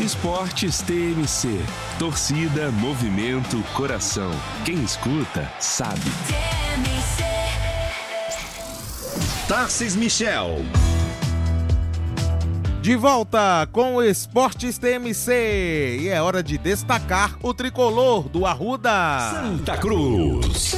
Esportes TMC. Torcida, movimento, coração. Quem escuta, sabe. Tarcis Michel. De volta com o Esportes TMC. E é hora de destacar o tricolor do Arruda. Santa Cruz.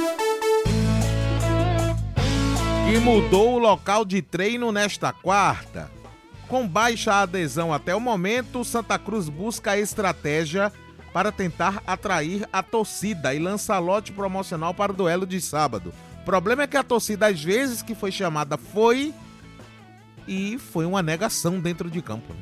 Que mudou o local de treino nesta quarta. Com baixa adesão até o momento, Santa Cruz busca a estratégia para tentar atrair a torcida e lança lote promocional para o duelo de sábado. O problema é que a torcida, às vezes que foi chamada, foi uma negação dentro de campo.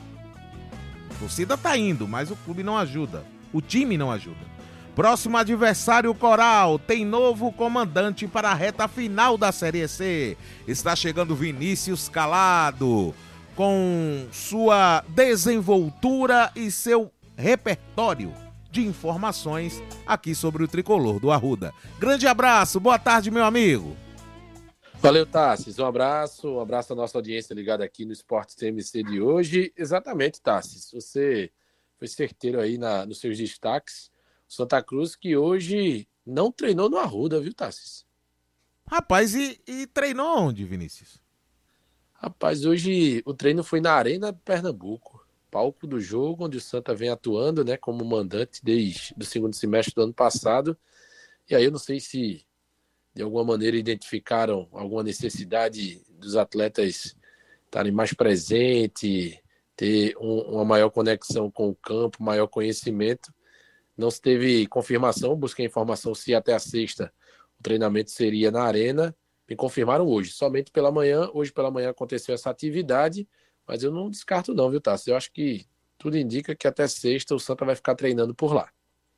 A torcida tá indo, mas o clube não ajuda. O time não ajuda. Próximo adversário, Coral, tem novo comandante para a reta final da Série C. Está chegando Vinícius Calado, com sua desenvoltura e seu repertório de informações aqui sobre o tricolor do Arruda. Grande abraço, boa tarde, meu amigo. Valeu, Tarcis. Um abraço à nossa audiência ligada aqui no Esportes TMC de hoje. Exatamente, Tarcis. Você foi certeiro aí nos seus destaques. O Santa Cruz que hoje não treinou no Arruda, viu, Tarcis? Rapaz, e treinou onde, Vinícius? Rapaz, hoje o treino foi na Arena de Pernambuco, palco do jogo, onde o Santa vem atuando, né, como mandante desde o segundo semestre do ano passado. E aí eu não sei se de alguma maneira identificaram alguma necessidade dos atletas estarem mais presentes, ter uma maior conexão com o campo, maior conhecimento. Não se teve confirmação, busquei informação se até a sexta o treinamento seria na Arena. Me confirmaram hoje, somente pela manhã. Hoje pela manhã aconteceu essa atividade, mas eu não descarto não, viu, Tassi? Eu acho que tudo indica que até sexta o Santa vai ficar treinando por lá.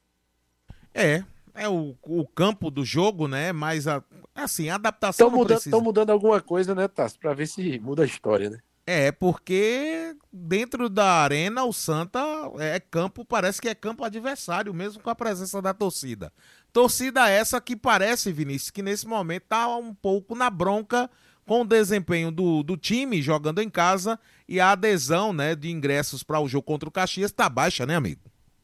É o campo do jogo, né? Mas a adaptação não precisa. Estão mudando alguma coisa, né, Tassi? Para ver se muda a história, né? É, porque dentro da arena o Santa parece que é campo adversário, mesmo com a presença da torcida. Torcida essa que parece, Vinícius, que nesse momento tá um pouco na bronca com o desempenho do time jogando em casa e a adesão, né, de ingressos para o jogo contra o Caxias tá baixa, né, amigo?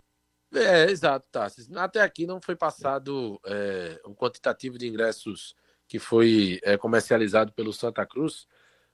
Exato, Tassi. Até aqui não foi passado o quantitativo de ingressos que foi comercializado pelo Santa Cruz,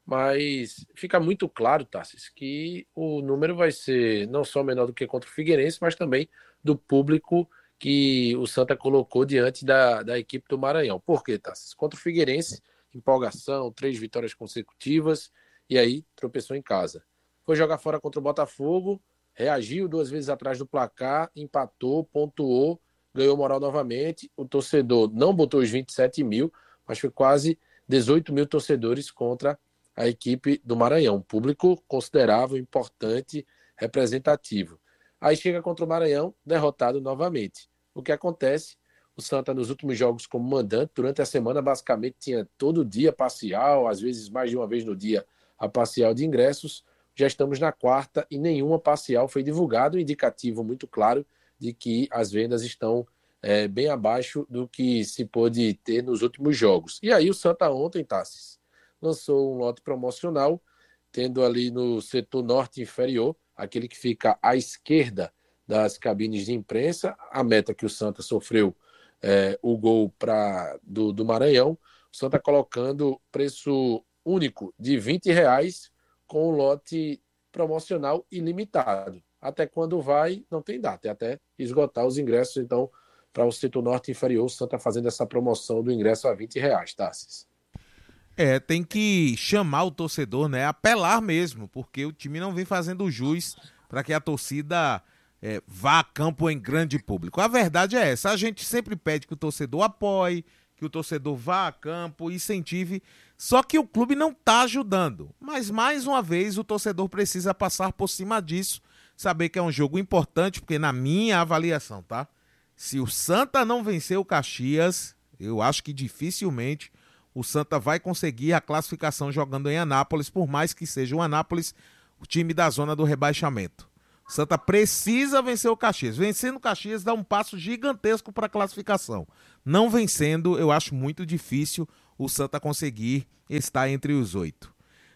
mas fica muito claro, Tassis, que o número vai ser não só menor do que contra o Figueirense, mas também do público que o Santa colocou diante da equipe do Maranhão. Por quê, Tassis? Contra o Figueirense, empolgação, 3 vitórias consecutivas, e aí tropeçou em casa. Foi jogar fora contra o Botafogo, reagiu 2 vezes atrás do placar, empatou, pontuou, ganhou moral novamente. O torcedor não botou os 27 mil, mas foi quase 18 mil torcedores contra a equipe do Maranhão, um público considerável, importante, representativo. Aí chega contra o Maranhão, derrotado novamente. O que acontece? O Santa, nos últimos jogos como mandante, durante a semana, basicamente tinha todo dia parcial, às vezes mais de uma vez no dia, a parcial de ingressos. Já estamos na quarta e nenhuma parcial foi divulgado, um indicativo muito claro de que as vendas estão bem abaixo do que se pôde ter nos últimos jogos. E aí o Santa ontem, Tassis, lançou um lote promocional, tendo ali no setor norte inferior, aquele que fica à esquerda das cabines de imprensa, a meta que o Santa sofreu o gol do Maranhão, o Santa colocando preço único de R$20 com o lote promocional ilimitado. Até quando vai, não tem data, é até esgotar os ingressos. Então, para o setor norte inferior, o Santa fazendo essa promoção do ingresso a R$20, Tassis. Tem que chamar o torcedor, né? Apelar mesmo, porque o time não vem fazendo jus para que a torcida vá a campo em grande público. A verdade é essa, a gente sempre pede que o torcedor apoie, que o torcedor vá a campo, incentive, só que o clube não está ajudando. Mas, mais uma vez, o torcedor precisa passar por cima disso, saber que é um jogo importante, porque na minha avaliação, tá? Se o Santa não vencer o Caxias, eu acho que dificilmente o Santa vai conseguir a classificação jogando em Anápolis, por mais que seja o Anápolis o time da zona do rebaixamento. O Santa precisa vencer o Caxias. Vencendo o Caxias dá um passo gigantesco para a classificação. Não vencendo, eu acho muito difícil o Santa conseguir estar entre os 8.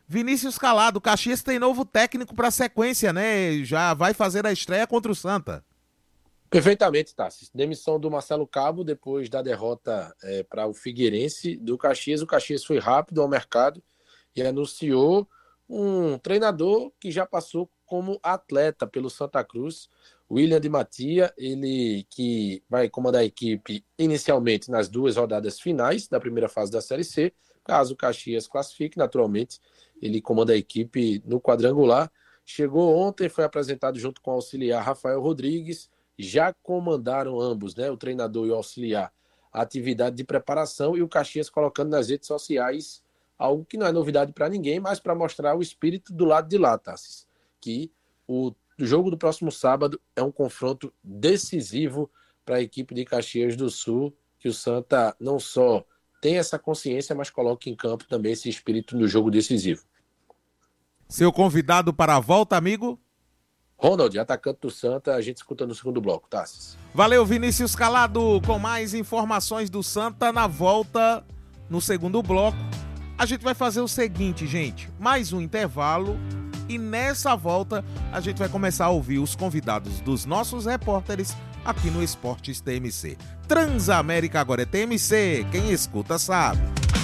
Vinícius Calado, o Caxias tem novo técnico para a sequência, né? Já vai fazer a estreia contra o Santa. Perfeitamente, Tassi. Demissão do Marcelo Cabo depois da derrota para o Figueirense do Caxias. O Caxias foi rápido ao mercado e anunciou um treinador que já passou como atleta pelo Santa Cruz, William de Matia, ele que vai comandar a equipe inicialmente nas 2 rodadas finais da primeira fase da Série C. Caso o Caxias classifique, naturalmente, ele comanda a equipe no quadrangular. Chegou ontem, foi apresentado junto com o auxiliar Rafael Rodrigues. Já comandaram ambos, né, o treinador e o auxiliar, a atividade de preparação, e o Caxias colocando nas redes sociais algo que não é novidade para ninguém, mas para mostrar o espírito do lado de lá, Tassis, que o jogo do próximo sábado é um confronto decisivo para a equipe de Caxias do Sul, que o Santa não só tem essa consciência, mas coloca em campo também esse espírito no jogo decisivo. Seu convidado para a volta, amigo? Ronald, atacante do Santa, a gente escuta no segundo bloco, Tassis. Valeu, Vinícius Calado, com mais informações do Santa na volta no segundo bloco. A gente vai fazer o seguinte, gente, mais um intervalo e nessa volta a gente vai começar a ouvir os convidados dos nossos repórteres aqui no Esportes TMC. Transamérica agora é TMC, quem escuta sabe.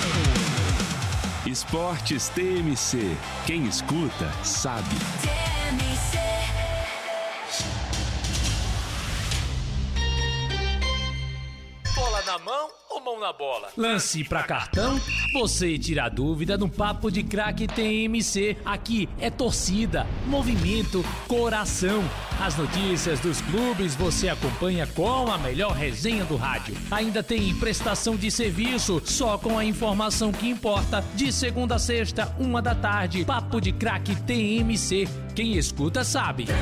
Esportes TMC, quem escuta sabe. Bola na mão ou mão na bola? Lance pra cartão? Você tira a dúvida no Papo de Craque TMC. Aqui é torcida, movimento, coração. As notícias dos clubes você acompanha com a melhor resenha do rádio. Ainda tem prestação de serviço, só com a informação que importa. De segunda a sexta, 1 da tarde. Papo de Craque TMC. Quem escuta sabe.